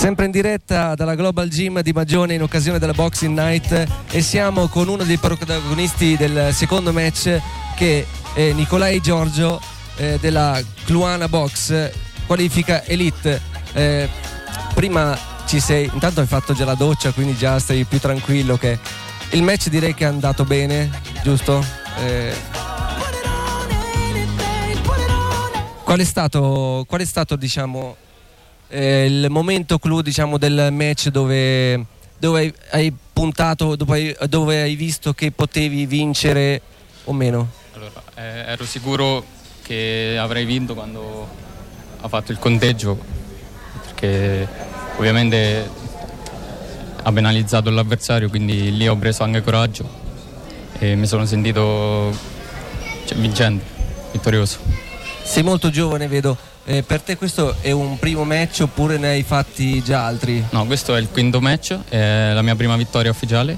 Sempre in diretta dalla Global Gym di Magione in occasione della Boxing Night, e siamo con uno dei protagonisti del secondo match, che è Nicolai Giorgio della Cluana Box, qualifica Elite. Prima intanto hai fatto già la doccia, quindi già stai più tranquillo. Che il match direi che è andato bene, giusto? Qual è stato diciamo il momento clou, diciamo, del match dove hai puntato, dove hai visto che potevi vincere o meno? Allora, ero sicuro che avrei vinto quando ha fatto il conteggio, perché ovviamente ha penalizzato l'avversario, quindi lì ho preso anche coraggio e mi sono sentito vincente, vittorioso. Sei molto giovane, vedo. Per te questo è un primo match oppure ne hai fatti già altri? No, questo è il quinto match, è la mia prima vittoria ufficiale.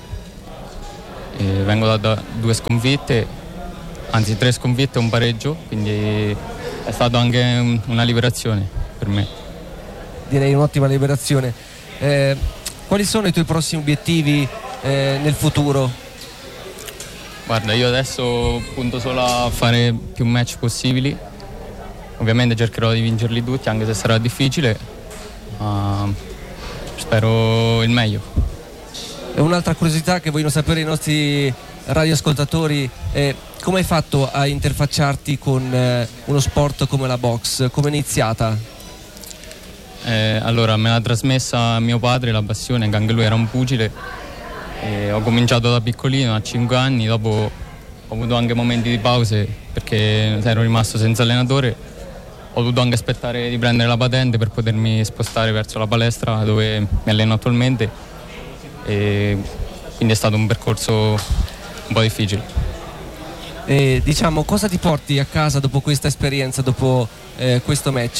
Vengo da 2 sconfitte, anzi 3 sconfitte e un pareggio, quindi è stata anche una liberazione per me. Direi un'ottima liberazione. Quali sono i tuoi prossimi obiettivi nel futuro? Guarda, io adesso punto solo a fare più match possibili. Ovviamente cercherò di vincerli tutti, anche se sarà difficile, ma spero il meglio. E un'altra curiosità che vogliono sapere i nostri radioascoltatori è: come hai fatto a interfacciarti con uno sport come la box? Come è iniziata? Allora, me l'ha trasmessa mio padre la passione, che anche lui era un pugile. Ho cominciato da piccolino, a 5 anni, dopo ho avuto anche momenti di pause perché ero rimasto senza allenatore. Ho dovuto anche aspettare di prendere la patente per potermi spostare verso la palestra dove mi alleno attualmente, e quindi è stato un percorso un po' difficile. Diciamo, cosa ti porti a casa dopo questa esperienza, dopo questo match?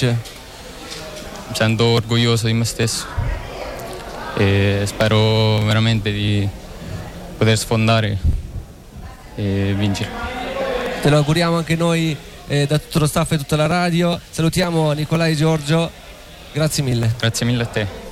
Mi sento orgoglioso di me stesso e spero veramente di poter sfondare e vincere. Te lo auguriamo anche noi da tutto lo staff e tutta la radio. Salutiamo Nicolai Giorgio, grazie mille. Grazie mille a te.